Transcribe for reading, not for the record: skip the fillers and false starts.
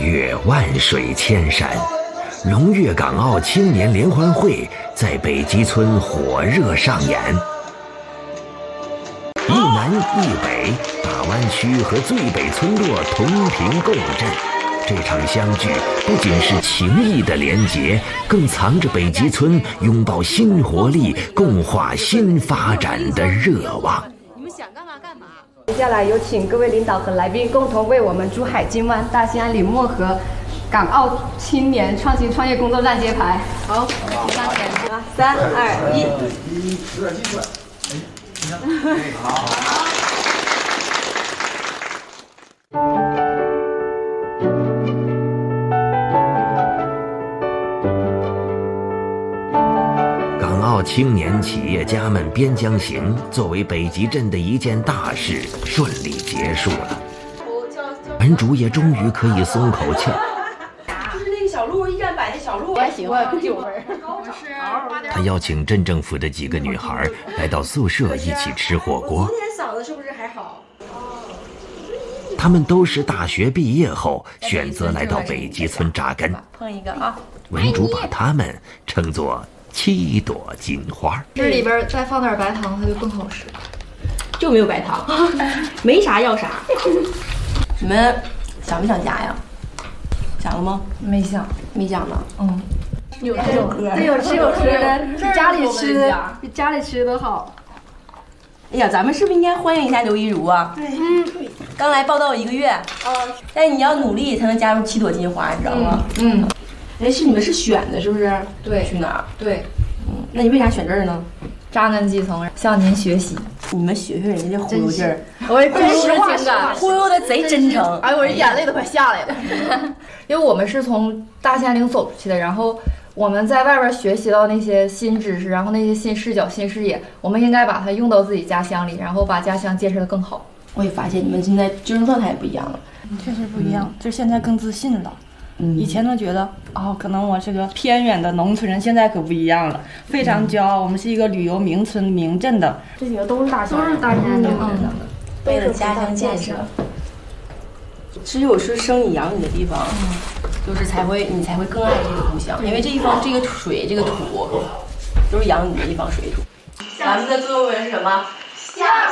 越万水千山，龙跃港澳青年联欢会在北极村火热上演。一南一北，大湾区和最北村落同频共振。这场相聚不仅是情谊的连结，更藏着北极村拥抱新活力、共话新发展的热望。 你们想干嘛干嘛。 接下来有请各位领导和来宾共同为我们珠海金湾大兴安岭漠河港澳青年创新创业工作站揭牌。 好， 三二一， 有点技术了。好。 港澳青年企业家们边疆行作为北极镇的一件大事顺利结束了，门主也终于可以松口气。 就是那个小鹿1站摆的小鹿， 我喜欢9分。 他邀请镇政府的几个女孩来到宿舍一起吃火锅。 昨天嗓子是不是还好？ 他们都是大学毕业后选择来到北极村扎根。 碰一个啊！ 文主把他们称作7朵金花。 这里边再放点白糖，它就更好吃。 就没有白糖，没啥要啥。你们想不想家呀？想了吗？ 没想， 没想呢。 嗯， 有吃有喝，对，有吃有喝的，比家里吃的好。 哎呀，咱们是不是应该欢迎一下刘一如啊？对，刚来报道1个月，但你要努力才能加入7朵金花，你知道吗？哎，是你们是选的，是不是？ 对， 去哪儿？ 对， 那你为啥选这儿呢？ 扎根基层，向您学习。 你们学学人家这忽悠劲儿， 我真实话情感， 忽悠的贼真诚。 哎，我这眼泪都快下来了。因为我们是从大兴安岭走出去的，然后我们在外边学习到那些新知识，然后那些新视角、新视野，我们应该把它用到自己家乡里，然后把家乡建设得更好。 我也发现你们现在精神状态也不一样了， 确实不一样，就是现在更自信了。以前都觉得可能我是个偏远的农村人，现在可不一样了，非常骄傲。我们是一个旅游名村名镇的， 这几个都是大兴安岭的，为了家乡建设。只有是生你养你的地方，就是你才会更爱这个故乡，因为这地方这个水这个土都是养你的一方水土。咱们的座右铭是什么？